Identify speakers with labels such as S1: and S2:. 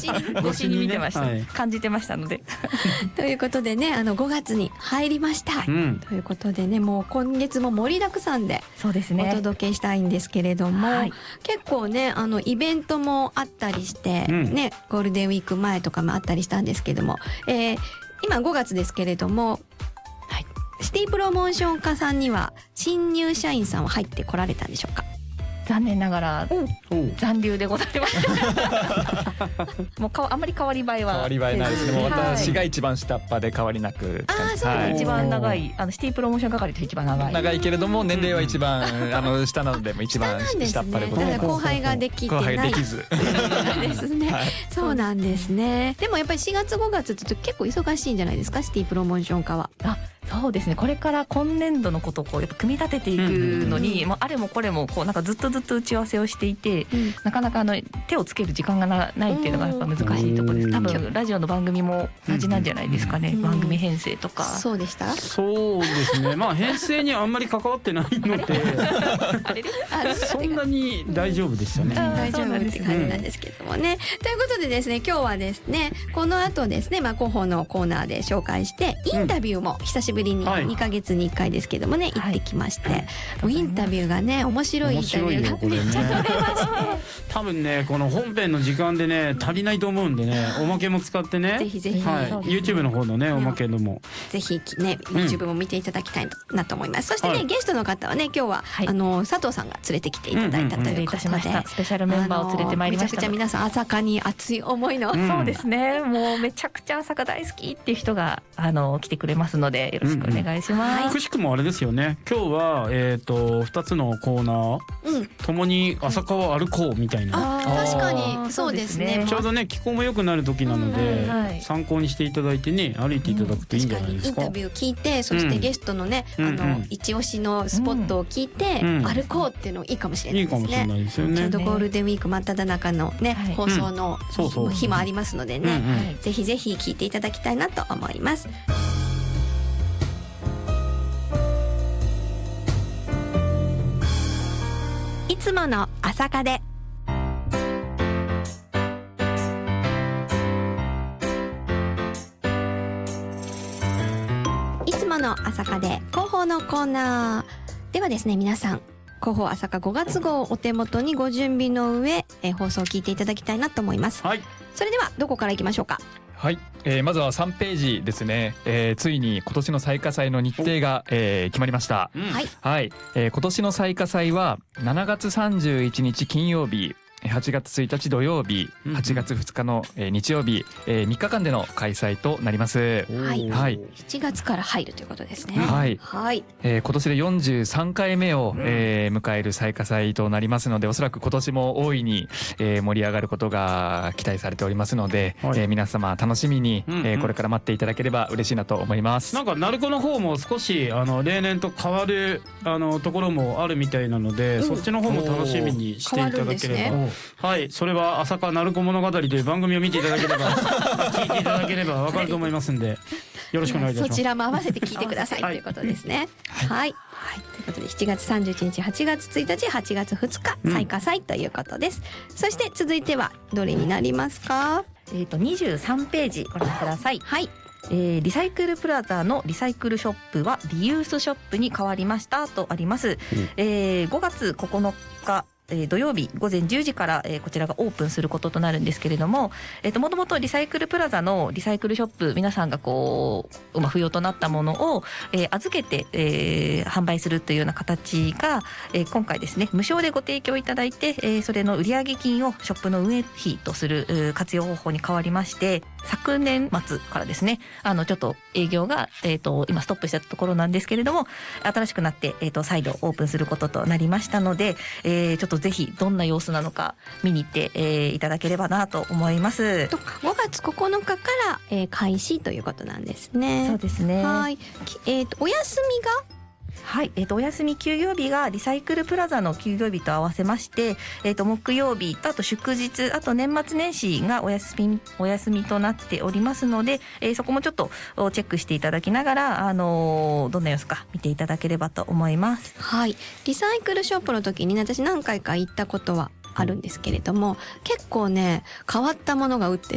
S1: 越しに見てました、
S2: はい、
S1: 感じてましたので
S3: ということでね、5月に入りました、ということでね、もう今月も盛りだくさんで
S1: そうですね、
S3: お届けしたいんですけれども、はい、結構ねイベントもあったりして、ね、ゴールデンウィーク前とかもあったりしたんですけども、今5月ですけれども、はい、シティプロモーション課さんには新入社員さんは入ってこられたんでしょうか？
S1: 残念ながら残留でございますもうあんまり変わり映えは
S4: 変わり映えないですね。もう私が一番下っ端で変わりなく、
S3: そうなんですね、
S1: 一番長いシティプロモーション係と一番長い
S4: けれども、年齢は一番下なのでも一番下っ端でございます。
S3: 後輩ができてない、
S4: 後輩できず
S3: ですね、はい、そうなんですね。でもやっぱり4月5月って結構忙しいんじゃないですか、シティプロモーション課は。
S1: そうですね、これから今年度のことをこうやっぱ組み立てていくのに、あれもこれもこうなんかずっと打ち合わせをしていて、なかなか手をつける時間がないっていうのがやっぱ難しいところです。多分ラジオの番組も同じなんじゃないですかね、番組編成とか。
S3: そうでした？
S2: そうですね、まあ編成にあんまり関わってないのでそんなに大丈夫でしたね。
S3: 大丈夫って感じなんですけどもね、ということでですね、今日はですね、この後ですね、広報のコーナーで紹介してインタビューも久しぶりに2ヶ月に1回ですけどもね、行ってきまして、もうインタビューがね、面白いインタビューがめっちゃ撮れまして、
S2: 多分ねこの本編の時間でね足りないと思うんでね、おまけも使ってね、
S3: ぜひぜひ、
S2: はい、YouTube の方のねおまけのも
S3: ぜひね YouTube も見ていただきたいなと思います。そしてね、ゲストの方はね、今日は佐藤さんが連れてきていただいたということで、
S1: スペシャルメンバーを連れてまいりました。
S3: めちゃくちゃ皆さん朝霞に熱い思いの、
S1: そうですね、もうめちゃくちゃ朝霞大好きっていう人が来てくれますので、よろしくお願いします。
S2: くしくもあれですよね、今日は2つのコーナー、共に朝霞を歩こうみたいな。
S3: 確かにそうですね。
S2: ちょうどね気候も良くなる時なので、参考にしていただいてね、歩いていただくといいんじゃないですか。
S3: インタビュー聞いて、そしてゲストのね、一押しのスポットを聞いて、歩こうっていうのいいかもしれないですね。
S2: いいかもしれないですよね。
S3: ちゃんとゴールデンウィーク真っ只中のね、放送の日もありますのでね、ぜひぜひ聞いていただきたいなと思います。いつもの朝霞で。いつもの朝霞で広報のコーナーではですね、皆さん広報朝霞5月号をお手元にご準備の上、放送を聞いていただきたいなと思います。はい、それではどこからいきましょうか。
S4: はい、まずは3ページですね、ついに今年の彩華祭の日程が、決まりました。はい、今年の彩華祭は7月31日金曜日、8月1日土曜日、8月2日の日曜日、3日間での開催となります。
S3: はい、7月から入るということですね。
S4: はい、今年で43回目を、迎える彩華祭となりますので、おそらく今年も大いに、盛り上がることが期待されておりますので、皆様楽しみに、これから待っていただければ嬉しいなと思います。
S2: なんか鳴子の方も少し例年と変わるところもあるみたいなので、そっちの方も楽しみにしていただければ。はい、それは朝霞鳴子物語という番組を見ていただければ聞いていただければ分かると思いますんで、よろしくお願いいたします。
S3: そちらも合わせて聞いてくださいということですね。はい、ということで7月31日、8月1日、8月2日彩華祭ということです。そして続いてはどれになりますか。
S1: 23ページご覧ください。
S3: はい。
S1: リサイクルプラザのリサイクルショップはリユースショップに変わりましたとあります。5月9日土曜日午前10時から、こちらがオープンすることとなるんですけれども、もともとリサイクルプラザのリサイクルショップ、皆さんがこう、不要となったものを、預けて、販売するというような形が、今回ですね、無償でご提供いただいて、それの売上金をショップの運営費とする活用方法に変わりまして、昨年末からですね、ちょっと営業が、今ストップしたところなんですけれども、新しくなって、再度オープンすることとなりましたので、ちょっとぜひどんな様子なのか見に行って、いただければなと思います。
S3: 5月9日から、開始ということなんですね。
S1: そうですね。
S3: はい。お休みが
S1: はい、お休み休業日がリサイクルプラザの休業日と合わせまして、木曜日とあと祝日、あと年末年始がお休みとなっておりますので、そこもちょっとチェックしていただきながら、どんな様子か見ていただければと思います。
S3: はい。リサイクルショップの時にね、私何回か行ったことはあるんですけれども、結構ね変わったものが売って